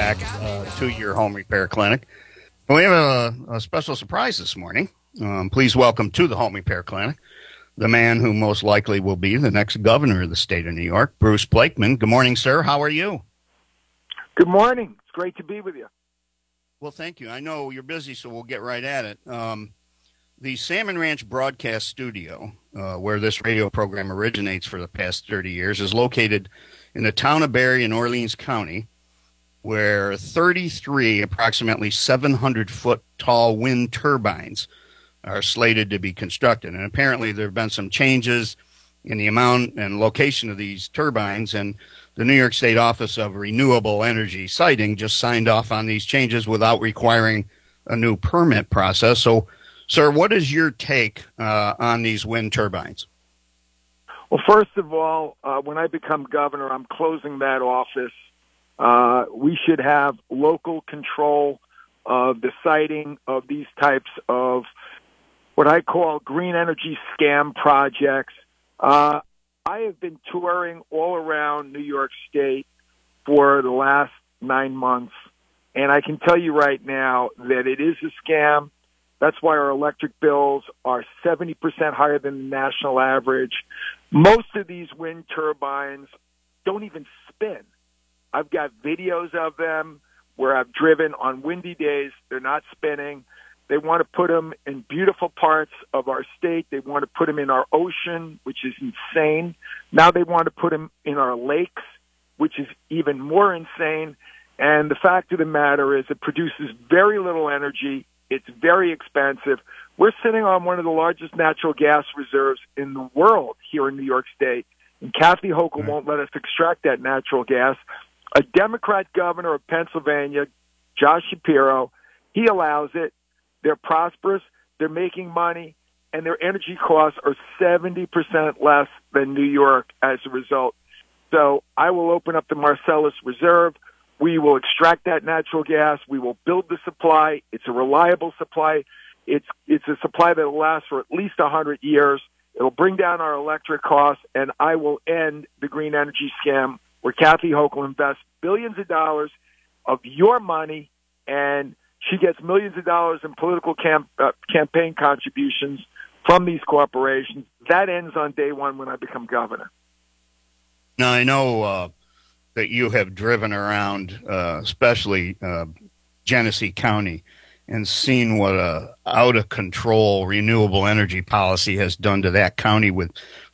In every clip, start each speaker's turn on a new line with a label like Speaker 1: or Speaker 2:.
Speaker 1: back to your home repair clinic. We have a special surprise this morning. Please welcome to the home repair clinic the man who most likely will be the next governor of the state of New York, Bruce Blakeman. Good morning, sir. How are you?
Speaker 2: Good morning. It's great to be with you.
Speaker 1: Well, thank you. I know you're busy, so we'll get right at it. The Salmon Ranch Broadcast Studio, where this radio program originates for the past 30 years, is located in the town of Barry in Orleans County, where 33 approximately 700-foot tall wind turbines are slated to be constructed. And apparently there have been some changes in the amount and location of these turbines, and the New York State Office of Renewable Energy Siting just signed off on these changes without requiring a new permit process. So, sir, what is your take on these wind turbines?
Speaker 2: Well, first of all, when I become governor, I'm closing that office. We should have local control of the siting of these types of what I call green energy scam projects. I have been touring all around New York State for the last 9 months, and I can tell you right now that it is a scam. That's why our electric bills are 70% higher than the national average. Most of these wind turbines don't even spin. I've got videos of them where I've driven on windy days. They're not spinning. They want to put them in beautiful parts of our state. They want to put them in our ocean, which is insane. Now they want to put them in our lakes, which is even more insane. And the fact of the matter is it produces very little energy. It's very expensive. We're sitting on one of the largest natural gas reserves in the world here in New York State, and Kathy Hochul won't let us extract that natural gas. A Democrat governor of Pennsylvania, Josh Shapiro, he allows it. They're prosperous, they're making money, and their energy costs are 70% less than New York as a result. So I will open up the Marcellus Reserve. We will extract that natural gas. We will build the supply. It's a reliable supply. It's a supply that will last for at least 100 years. It'll bring down our electric costs, and I will end the green energy scam where Kathy Hochul invests billions of dollars of your money, and she gets millions of dollars in political campaign contributions from these corporations. That ends on day one when I become governor.
Speaker 1: Now, I know that you have driven around, especially Genesee County, and seen what a out-of-control renewable energy policy has done to that county with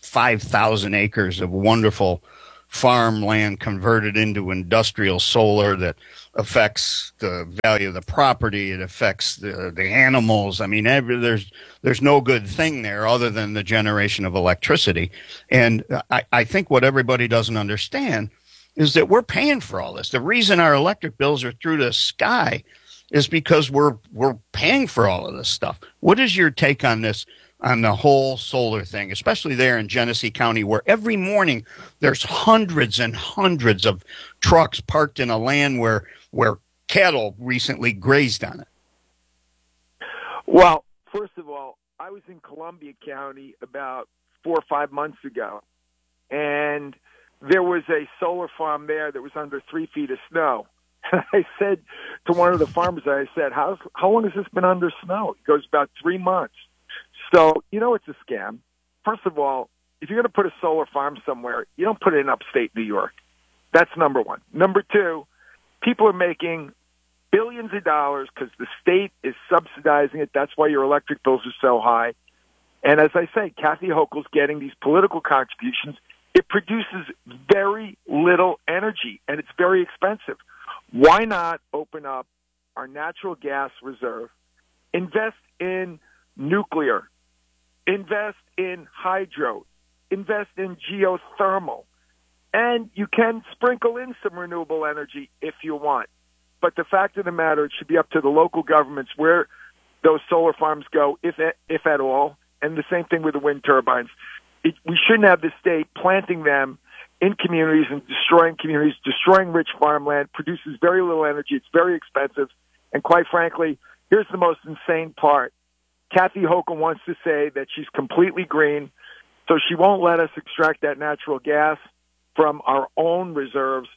Speaker 1: 5,000 acres of wonderful farmland converted into industrial solar that affects the value of the property. It affects the animals. I mean, there's no good thing there other than the generation of electricity. And I think what everybody doesn't understand is that we're paying for all this. The reason our electric bills are through the sky is because we're paying for all of this stuff. What is your take on this, on the whole solar thing, especially there in Genesee County, where every morning there's hundreds and hundreds of trucks parked in a land where cattle recently grazed on it?
Speaker 2: Well, first of all, I was in Columbia County about 4 or 5 months ago, and there was a solar farm there that was under 3 feet of snow. I said to one of the farmers, I said, how long has this been under snow? He goes, about 3 months. So, it's a scam. First of all, if you're going to put a solar farm somewhere, you don't put it in upstate New York. That's number one. Number two, people are making billions of dollars because the state is subsidizing it. That's why your electric bills are so high. And as I say, Kathy Hochul's getting these political contributions. It produces very little energy, and it's very expensive. Why not open up our natural gas reserve, invest in nuclear, invest in hydro, invest in geothermal, and you can sprinkle in some renewable energy if you want. But the fact of the matter, it should be up to the local governments where those solar farms go, if at all, and the same thing with the wind turbines. We shouldn't have the state planting them in communities and destroying rich farmland, produces very little energy, it's very expensive, and quite frankly, here's the most insane part. Kathy Hochul wants to say that she's completely green, so she won't let us extract that natural gas from our own reserves,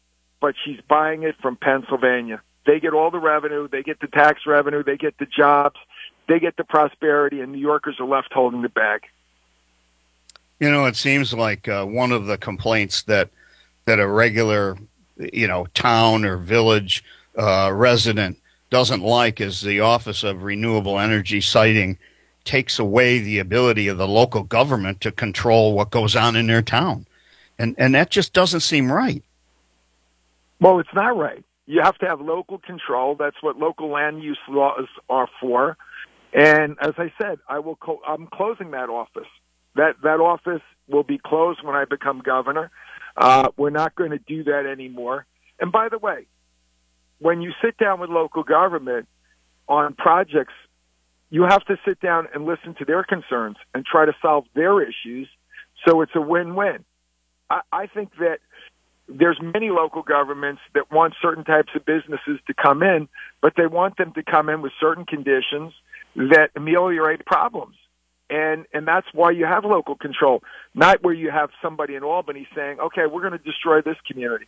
Speaker 2: but she's buying it from Pennsylvania. They get all the revenue, they get the tax revenue, they get the jobs, they get the prosperity, and New Yorkers are left holding the bag.
Speaker 1: You know, it seems like one of the complaints that a regular, town or village resident doesn't like is the Office of Renewable Energy Siting takes away the ability of the local government to control what goes on in their town. And that just doesn't seem right.
Speaker 2: Well, it's not right. You have to have local control. That's what local land use laws are for. And as I said, I'm closing that office. That office will be closed when I become governor. We're not going to do that anymore. And by the way, when you sit down with local government on projects, you have to sit down and listen to their concerns and try to solve their issues. So it's a win-win. I think that there's many local governments that want certain types of businesses to come in, but they want them to come in with certain conditions that ameliorate problems. And that's why you have local control, not where you have somebody in Albany saying, okay, we're going to destroy this community.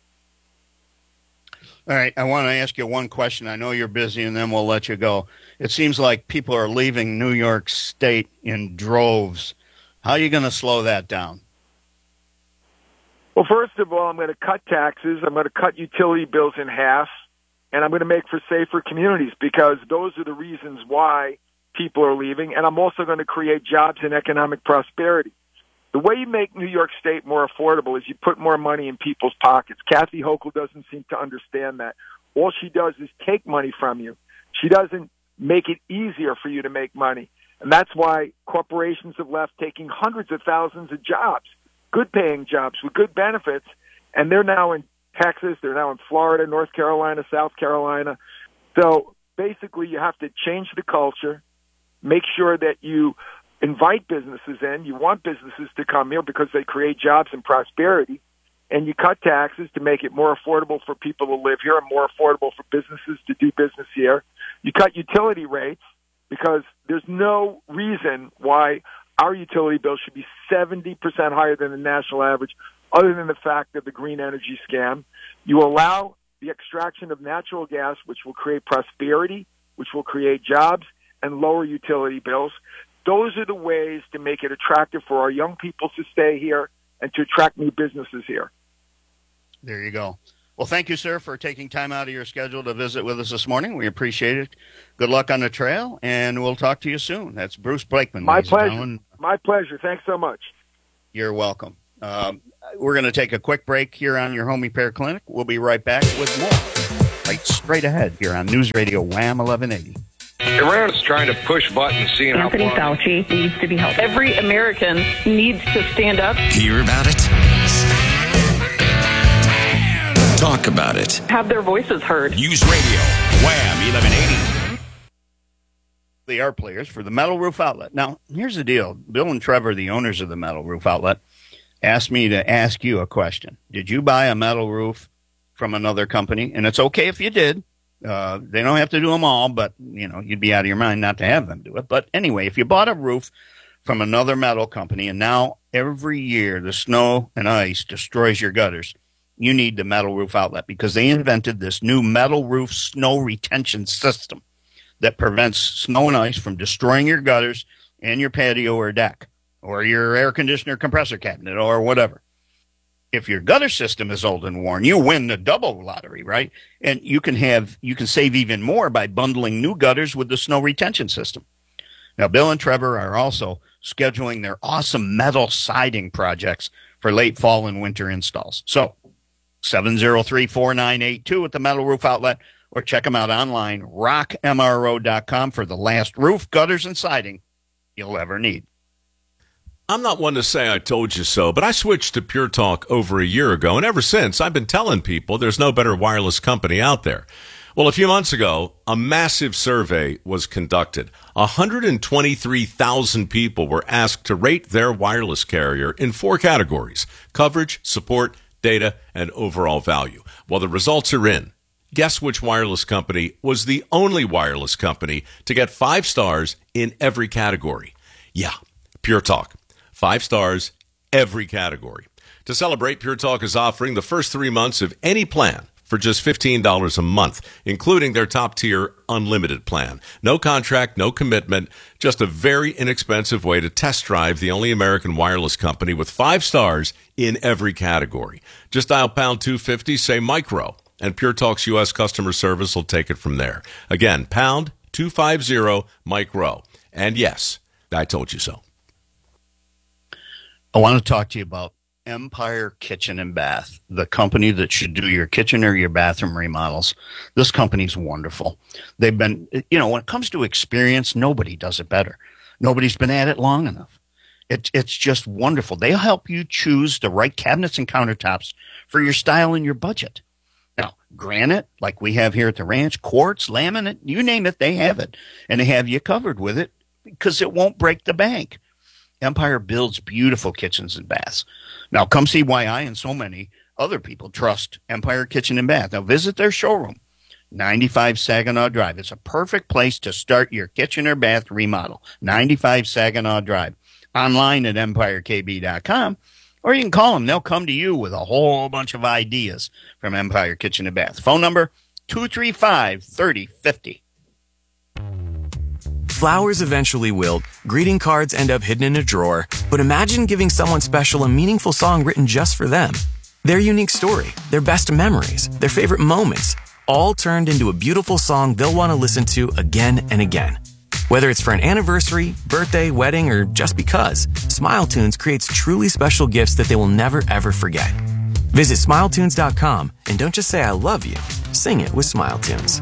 Speaker 1: All right, I want to ask you one question. I know you're busy, and then we'll let you go. It seems like people are leaving New York State in droves. How are you going to slow that down?
Speaker 2: Well, first of all, I'm going to cut taxes. I'm going to cut utility bills in half, and I'm going to make for safer communities because those are the reasons why people are leaving. And I'm also going to create jobs and economic prosperity. The way you make New York State more affordable is you put more money in people's pockets. Kathy Hochul doesn't seem to understand that. All she does is take money from you. She doesn't make it easier for you to make money. And that's why corporations have left taking hundreds of thousands of jobs, good-paying jobs with good benefits, and they're now in Texas, they're now in Florida, North Carolina, South Carolina. So basically you have to change the culture, make sure that you invite businesses in. You want businesses to come here because they create jobs and prosperity, and you cut taxes to make it more affordable for people to live here and more affordable for businesses to do business here. You cut utility rates because there's no reason why our utility bill should be 70% higher than the national average, other than the fact of the green energy scam. You allow the extraction of natural gas, which will create prosperity, which will create jobs, and lower utility bills. Those are the ways to make it attractive for our young people to stay here and to attract new businesses here.
Speaker 1: There you go. Well, thank you, sir, for taking time out of your schedule to visit with us this morning. We appreciate it. Good luck on the trail, and we'll talk to you soon. That's Bruce Blakeman.
Speaker 2: My pleasure. My pleasure. Thanks so much.
Speaker 1: You're welcome. We're going to take a quick break here on your home repair clinic. We'll be right back with more right straight ahead here on News Radio Wham 1180.
Speaker 3: Iran's trying to push buttons, seeing
Speaker 4: Anthony
Speaker 3: how
Speaker 4: Fauci needs to be helped. Every American needs to stand up.
Speaker 5: Hear about it. Talk about it.
Speaker 4: Have their voices heard.
Speaker 5: News Radio, Wham 1180.
Speaker 1: The art players for the Metal Roof Outlet. Now, here's the deal. Bill and Trevor, the owners of the Metal Roof Outlet, asked me to ask you a question. Did you buy a metal roof from another company? And it's okay if you did. They don't have to do them all, but, you'd be out of your mind not to have them do it. But anyway, if you bought a roof from another metal company and now every year the snow and ice destroys your gutters, you need the Metal Roof Outlet because they invented this new metal roof snow retention system that prevents snow and ice from destroying your gutters and your patio or deck or your air conditioner compressor cabinet or whatever. If your gutter system is old and worn, you win the double lottery, right? And you can save even more by bundling new gutters with the snow retention system. Now, Bill and Trevor are also scheduling their awesome metal siding projects for late fall and winter installs. So 703-4982 at the Metal Roof Outlet, or check them out online, rockmro.com, for the last roof, gutters, and siding you'll ever need.
Speaker 6: I'm not one to say I told you so, but I switched to Pure Talk over a year ago, and ever since, I've been telling people there's no better wireless company out there. Well, a few months ago, a massive survey was conducted. 123,000 people were asked to rate their wireless carrier in 4 categories: coverage, support, data, and overall value. Well, the results are in. Guess which wireless company was the only wireless company to get 5 stars in every category? Yeah, Pure Talk. 5 stars, every category. To celebrate, Pure Talk is offering the first 3 months of any plan for just $15 a month, including their top-tier unlimited plan. No contract, no commitment, just a very inexpensive way to test drive the only American wireless company with 5 stars in every category. Just dial pound 250, say micro, and Pure Talk's U.S. customer service will take it from there. Again, pound 250 micro. And yes, I told you so.
Speaker 1: I want to talk to you about Empire Kitchen and Bath, the company that should do your kitchen or your bathroom remodels. This company's wonderful. They've been, when it comes to experience, nobody does it better. Nobody's been at it long enough. It's just wonderful. They'll help you choose the right cabinets and countertops for your style and your budget. Now, granite, like we have here at the ranch, quartz, laminate, you name it, they have it. And they have you covered with it because it won't break the bank. Empire builds beautiful kitchens and baths. Now, come see why I and so many other people trust Empire Kitchen and Bath. Now, visit their showroom, 95 Saginaw Drive. It's a perfect place to start your kitchen or bath remodel, 95 Saginaw Drive. Online at empirekb.com, or you can call them. They'll come to you with a whole bunch of ideas from Empire Kitchen and Bath. Phone number, 235-3050.
Speaker 7: Flowers eventually wilt, greeting cards end up hidden in a drawer, but imagine giving someone special a meaningful song written just for them. Their unique story, their best memories, their favorite moments, all turned into a beautiful song they'll want to listen to again and again. Whether it's for an anniversary, birthday, wedding, or just because, SmileTunes creates truly special gifts that they will never ever forget. Visit SmileTunes.com and don't just say I love you, sing it with SmileTunes.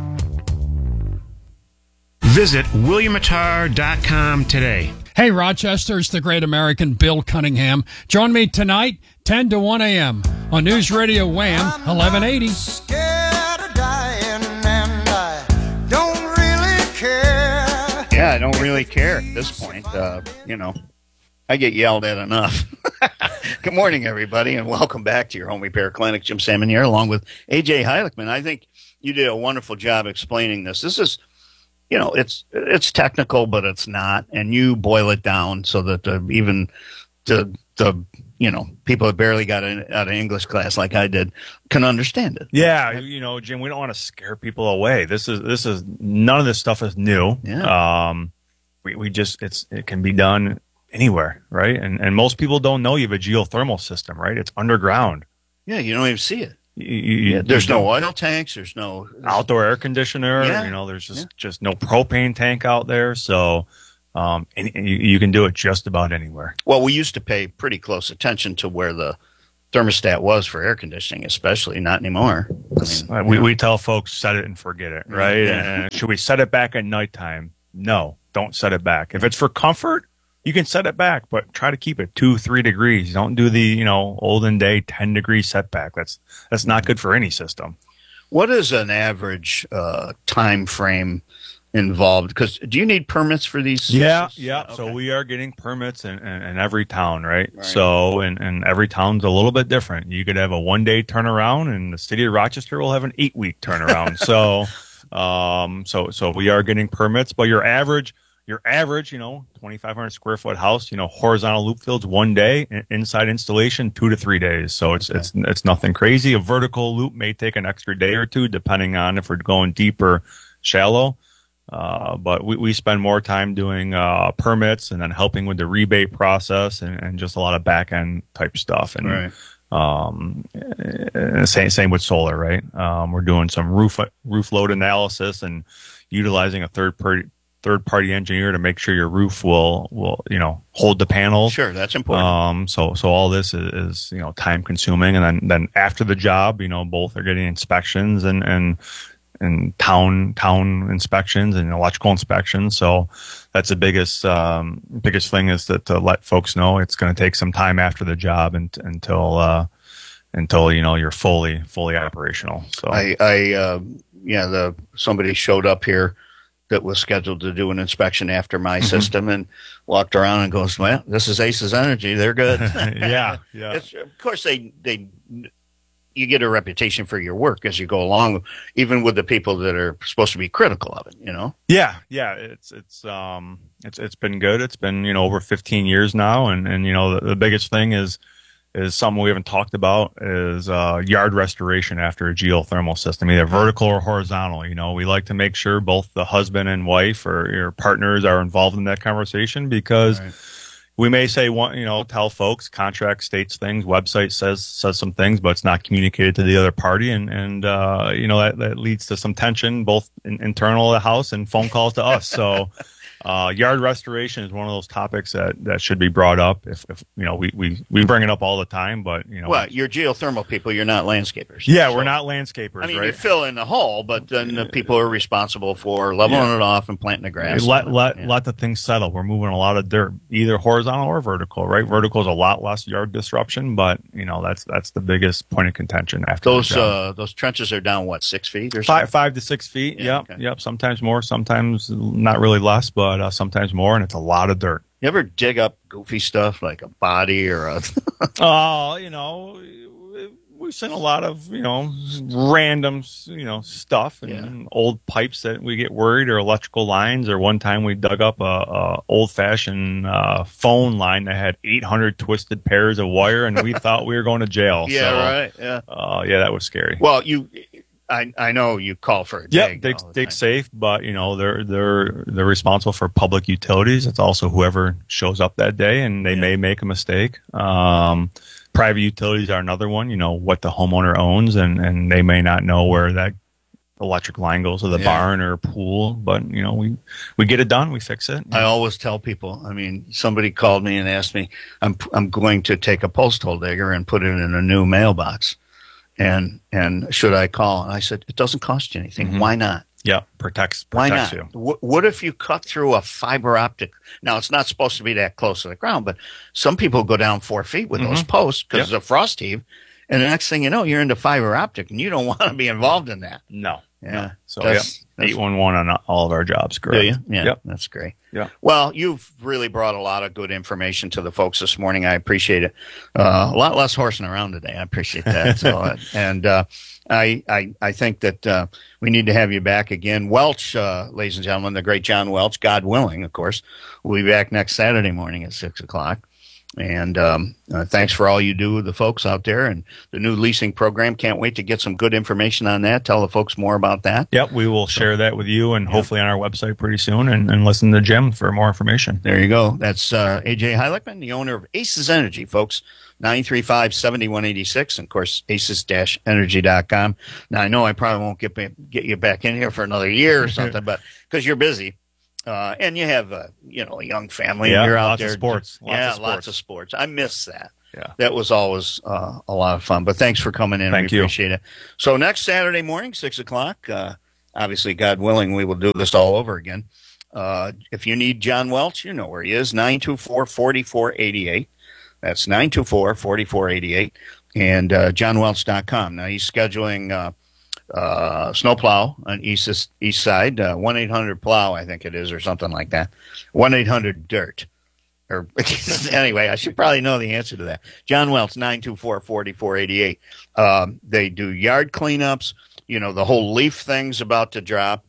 Speaker 8: Visit WilliamAttar.com today.
Speaker 9: Hey, Rochester, it's the great American Bill Cunningham. Join me tonight, 10 to 1 a.m. on News Radio Wham 1180.
Speaker 1: Yeah, I don't really care at this point. I get yelled at enough. Good morning, everybody, and welcome back to your home repair clinic. Jim Salmon here, along with A.J. Heiligman. I think you did a wonderful job explaining this. This is, it's technical, but it's not, and you boil it down so that even the people that barely got out of English class like I did can understand it.
Speaker 10: Yeah, Jim, we don't want to scare people away. This is none of this stuff is new.
Speaker 1: Yeah.
Speaker 10: It can be done anywhere, right? And most people don't know you have a geothermal system, right? It's underground.
Speaker 1: Yeah, you don't even see it.
Speaker 10: There's
Speaker 1: no oil tanks. There's no
Speaker 10: outdoor air conditioner.
Speaker 1: Yeah.
Speaker 10: There's just no propane tank out there. So, and you can do it just about anywhere.
Speaker 1: Well, we used to pay pretty close attention to where the thermostat was for air conditioning, especially not anymore.
Speaker 10: We tell folks set it and forget it, right?
Speaker 1: Yeah.
Speaker 10: And should we set it back at nighttime? No, don't set it back. If it's for comfort, you can set it back, but try to keep it 2-3 degrees. Don't do the, olden day 10-degree setback. That's not good for any system.
Speaker 1: What is an average time frame involved? Because do you need permits for these?
Speaker 10: Yeah.
Speaker 1: Okay.
Speaker 10: So we are getting permits in every town, right? So, and every town's a little bit different. You could have a 1-day turnaround, and the city of Rochester will have an 8-week turnaround. So we are getting permits, but your average, 2,500 square foot house, horizontal loop fields 1 day, inside installation 2 to 3 days. So it's nothing crazy. A vertical loop may take an extra day or two, depending on if we're going deep or shallow. But we spend more time doing permits and then helping with the rebate process and just a lot of back end type stuff. And same with solar, right? We're doing some roof load analysis and utilizing a third party engineer to make sure your roof will hold the panels.
Speaker 1: Sure, that's important.
Speaker 10: So all this is time consuming, and then after the job, both are getting inspections and town inspections and electrical inspections. So that's the biggest thing is to let folks know it's going to take some time after the job until you're fully operational. So
Speaker 1: somebody showed up here that was scheduled to do an inspection after my system and walked around and goes, well, this is Aces Energy. They're good.
Speaker 10: Yeah.
Speaker 1: Of course, you get a reputation for your work as you go along, even with the people that are supposed to be critical of it,
Speaker 10: Yeah. It's been good. It's been, over 15 years now. And the biggest thing is is something we haven't talked about is yard restoration after a geothermal system, either vertical or horizontal. You know, we like to make sure both the husband and wife or your partners are involved in that conversation, because we may say one, you know, tell folks, contract states things, website says some things, but it's not communicated to the other party, and you know, that leads to some tension both internal to the house and phone calls to us. So yard restoration is one of those topics that should be brought up. If you know, we bring it up all the time, but you know,
Speaker 1: well, you're geothermal people, you're not landscapers.
Speaker 10: Yeah,
Speaker 1: so,
Speaker 10: we're not landscapers.
Speaker 1: I mean,
Speaker 10: right?
Speaker 1: you fill in the hole, but then the people are responsible for leveling it off and planting the grass.
Speaker 10: Let the things settle. We're moving a lot of dirt, either horizontal or vertical. Right, vertical is a lot less yard disruption, but you know, that's the biggest point of contention. After
Speaker 1: those trenches are down what, 6 feet or something?
Speaker 10: 5 to 6 feet.
Speaker 1: Yeah,
Speaker 10: Yep,
Speaker 1: okay.
Speaker 10: Yep. Sometimes more, sometimes not really less, but sometimes more, and it's a lot of dirt.
Speaker 1: You ever dig up goofy stuff like a body or a?
Speaker 10: Oh, you know, we've seen a lot of, you know, random, you know, stuff and old pipes that we get worried, or electrical lines. Or one time we dug up a old-fashioned phone line that had 800 twisted pairs of wire, and we thought we were going to jail.
Speaker 1: Yeah,
Speaker 10: so,
Speaker 1: right. Yeah.
Speaker 10: Yeah, that was scary.
Speaker 1: Well, I know you call for a dig.
Speaker 10: Yeah, dig safe, but you know, they're responsible for public utilities. It's also whoever shows up that day, and they may make a mistake. Private utilities are another one. You know, what the homeowner owns, and they may not know where that electric line goes to the barn or pool. But you know, we get it done. We fix it.
Speaker 1: I always tell people. I mean, somebody called me and asked me, I'm going to take a post hole digger and put it in a new mailbox. And should I call? And I said, it doesn't cost you anything. Mm-hmm. Why not?
Speaker 10: Yeah, protects
Speaker 1: Why not?
Speaker 10: you.
Speaker 1: What if you cut through a fiber optic? Now, it's not supposed to be that close to the ground, but some people go down 4 feet with those posts because it's a frost heave. And the next thing you know, you're into fiber optic, and you don't want to be involved in that.
Speaker 10: No.
Speaker 1: Yeah.
Speaker 10: No. So,
Speaker 1: that's
Speaker 10: 811 on all of our jobs. Correct.
Speaker 1: Do you? Yeah.
Speaker 10: Yep.
Speaker 1: That's great.
Speaker 10: Yeah.
Speaker 1: Well, you've really brought a lot of good information to the folks this morning. I appreciate it. A lot less horsing around today. I appreciate that. So, and I think that we need to have you back again. Welch, ladies and gentlemen, the great John Welch, God willing, of course, will be back next Saturday morning at 6 o'clock. And thanks for all you do, the folks out there, and the new leasing program. Can't wait to get some good information on that. Tell the folks more about that.
Speaker 10: Yep, we will share that with you, and hopefully on our website pretty soon, and listen to Jim for more information.
Speaker 1: There you go. That's AJ Heiligman, the owner of Aces Energy, folks. 935-7186, and of course, aces-energy.com. Now, I know I probably won't get you back in here for another year or something, but because you're busy. And you have a young family. And you're out there.
Speaker 10: Lots of
Speaker 1: sports. I miss that.
Speaker 10: Yeah.
Speaker 1: That was always a lot of fun. But thanks for coming in.
Speaker 10: Thank
Speaker 1: we
Speaker 10: you.
Speaker 1: Appreciate it. So next Saturday morning, 6 o'clock, obviously, God willing, we will do this all over again. If you need John Welch, you know where he is, 924-4488. That's 924-4488. And johnwelch.com. Now, he's scheduling snowplow on east side, 1-800-PLOW, I think it is, or something like that. 1-800-DIRT. Or anyway, I should probably know the answer to that. John Welch, 924-4488. They do yard cleanups. You know, the whole leaf thing's about to drop.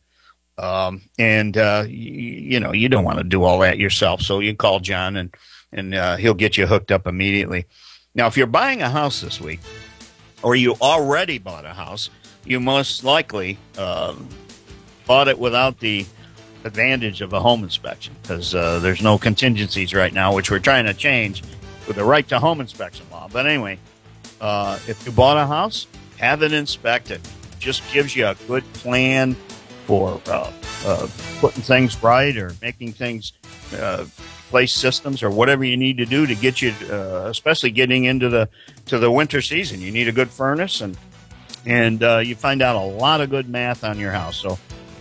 Speaker 1: And you don't want to do all that yourself. So you call John, and he'll get you hooked up immediately. Now, if you're buying a house this week, or you already bought a house, you most likely bought it without the advantage of a home inspection, because there's no contingencies right now, which we're trying to change with the right to home inspection law. But anyway, if you bought a house, have it inspected. Just gives you a good plan for putting things right, or making things place systems, or whatever you need to do to get you, especially getting into the winter season. You need a good furnace, and you find out a lot of good math on your house. So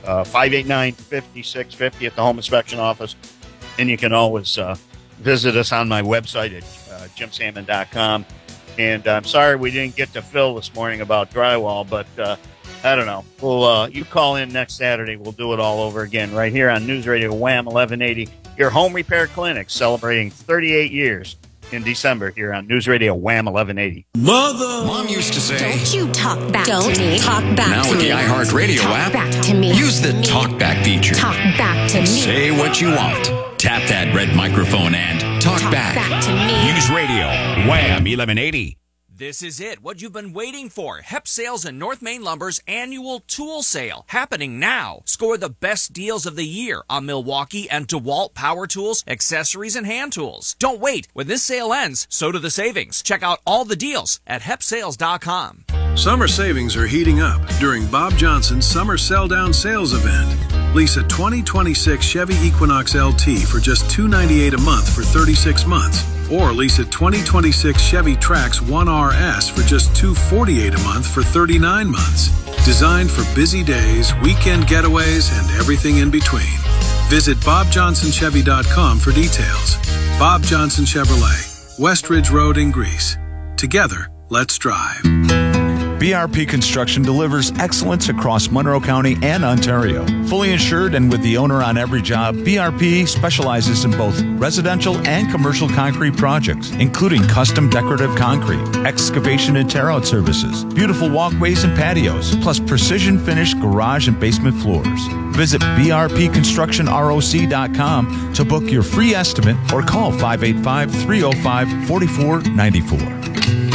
Speaker 1: 589-5650 at the home inspection office. And you can always visit us on my website at jimsalmon.com. And I'm sorry we didn't get to Phil this morning about drywall, but I don't know. We'll you call in next Saturday. We'll do it all over again right here on News Radio Wham 1180, your home repair clinic, celebrating 38 years in December here on News Radio Wham 1180.
Speaker 5: Mom used to say,
Speaker 11: "Don't you talk back to me." Talk back
Speaker 5: now
Speaker 11: to
Speaker 5: with
Speaker 11: me.
Speaker 5: the iHeartRadio
Speaker 11: Talk
Speaker 5: app,
Speaker 11: back to me.
Speaker 5: use the talk back feature.
Speaker 11: Talk back to me.
Speaker 5: Say what you want. Tap that red microphone and Talk back.
Speaker 11: to me.
Speaker 12: News Radio, Wham 1180.
Speaker 13: This is it, what you've been waiting for. Hep Sales and North Main Lumber's annual tool sale, happening now. Score the best deals of the year on Milwaukee and DeWalt power tools, accessories, and hand tools. Don't wait. When this sale ends, so do the savings. Check out all the deals at hepsales.com.
Speaker 14: Summer savings are heating up during Bob Johnson's Summer Sell Down Sales event. Lease a 2026 Chevy Equinox LT for just $298 a month for 36 months. Or lease a 2026 Chevy Trax 1RS for just $248 a month for 39 months. Designed for busy days, weekend getaways, and everything in between. Visit BobJohnsonChevy.com for details. Bob Johnson Chevrolet, West Ridge Road in Greece. Together, let's drive.
Speaker 15: BRP Construction delivers excellence across Monroe County and Ontario. Fully insured and with the owner on every job, BRP specializes in both residential and commercial concrete projects, including custom decorative concrete, excavation and tear-out services, beautiful walkways and patios, plus precision finished garage and basement floors. Visit brpconstructionroc.com to book your free estimate or call 585-305-4494.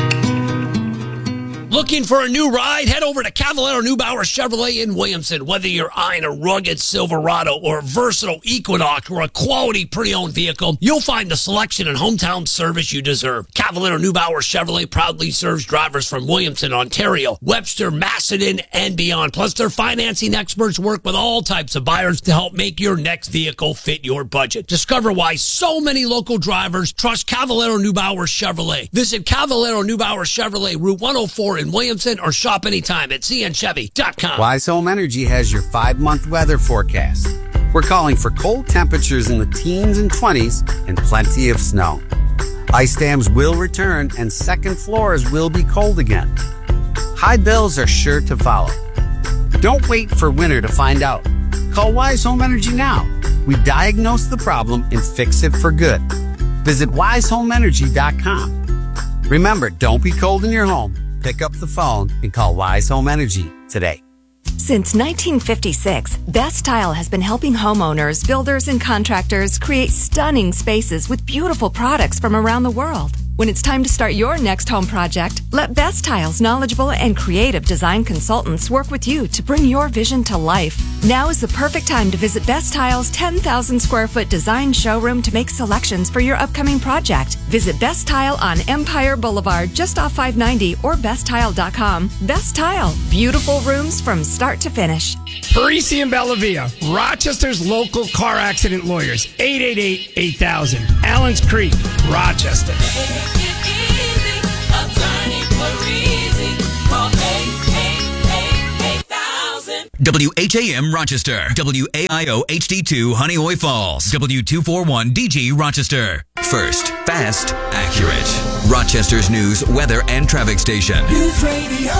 Speaker 16: Looking for a new ride? Head over to Cavallaro Neubauer Chevrolet in Williamson. Whether you're eyeing a rugged Silverado or a versatile Equinox or a quality pre-owned vehicle, you'll find the selection and hometown service you deserve. Cavallaro Neubauer Chevrolet proudly serves drivers from Williamson, Ontario, Webster, Macedon, and beyond. Plus, their financing experts work with all types of buyers to help make your next vehicle fit your budget. Discover why so many local drivers trust Cavallaro Neubauer Chevrolet. Visit Cavallaro Neubauer Chevrolet, Route 104 in Williamson, or shop anytime at cnchevy.com.
Speaker 17: Wise Home Energy has your 5-month weather forecast. We're calling for cold temperatures in the teens and 20s and plenty of snow. Ice dams will return and second floors will be cold again. High bills are sure to follow. Don't wait for winter to find out. Call Wise Home Energy now. We diagnose the problem and fix it for good. Visit wisehomeenergy.com. Remember, don't be cold in your home. Pick up the phone and call Wise Home Energy today.
Speaker 18: Since 1956, Best Tile has been helping homeowners, builders, and contractors create stunning spaces with beautiful products from around the world. When it's time to start your next home project, let Best Tile's knowledgeable and creative design consultants work with you to bring your vision to life. Now is the perfect time to visit Best Tile's 10,000 square foot design showroom to make selections for your upcoming project. Visit Best Tile on Empire Boulevard just off 590 or besttile.com. Best Tile, beautiful rooms from start to finish.
Speaker 19: Parisi and Bellavia, Rochester's local car accident lawyers, 888-8000. Allen's Creek, Rochester.
Speaker 20: WHAM Rochester, WAIO HD2 Honeoye Falls, W241 DG Rochester. First, fast, accurate. Rochester's news, weather, and traffic station.
Speaker 21: News Radio,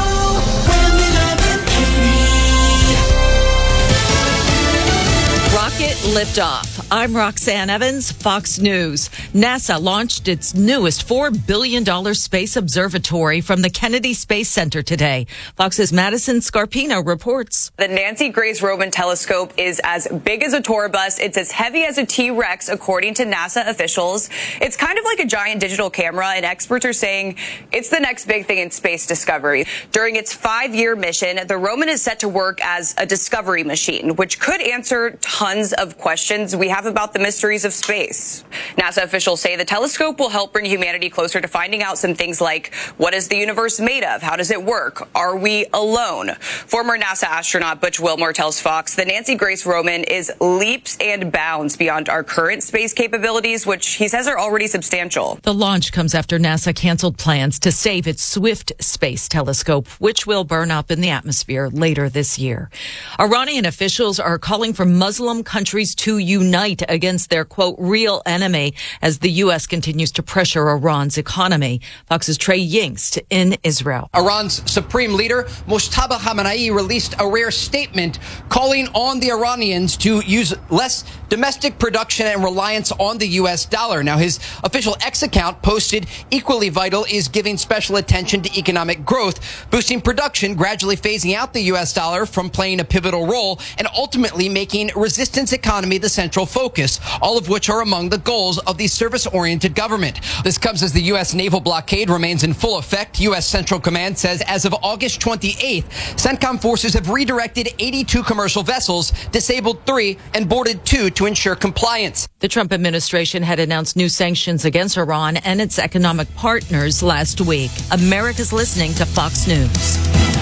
Speaker 22: Rocket liftoff. I'm Roxanne Evans, Fox News. NASA launched its newest $4 billion space observatory from the Kennedy Space Center today. Fox's Madison Scarpino reports.
Speaker 23: The Nancy Grace Roman telescope is as big as a tour bus. It's as heavy as a T-Rex, according to NASA officials. It's kind of like a giant digital camera, and experts are saying it's the next big thing in space discovery. During its 5-year mission, the Roman is set to work as a discovery machine, which could answer tons of questions we have about the mysteries of space. NASA officials say the telescope will help bring humanity closer to finding out some things like, what is the universe made of? How does it work? Are we alone? Former NASA astronaut Butch Wilmore tells Fox the Nancy Grace Roman is leaps and bounds beyond our current space capabilities, which he says are already substantial.
Speaker 22: The launch comes after NASA canceled plans to save its Swift space telescope, which will burn up in the atmosphere later this year. Iranian officials are calling for Muslim countries to unite against their, quote, real enemy as the U.S. continues to pressure Iran's economy. Fox's Trey Yingst in Israel.
Speaker 24: Iran's supreme leader, Mojtaba Khamenei, released a rare statement calling on the Iranians to use less
Speaker 2: domestic production and reliance on the U.S. dollar. Now, his official X account posted equally vital is giving special attention to economic growth, boosting production, gradually phasing out the U.S. dollar from playing a pivotal role, and ultimately making resistance economy the central focus, all of which are among the goals of the service-oriented government. This comes as the U.S. naval blockade remains in full effect. U.S. Central Command says as of August 28th, CENTCOM forces have redirected 82 commercial vessels, disabled 3, and boarded 2 to ensure compliance.
Speaker 22: The Trump administration had announced new sanctions against Iran and its economic partners last week. America's listening to Fox News.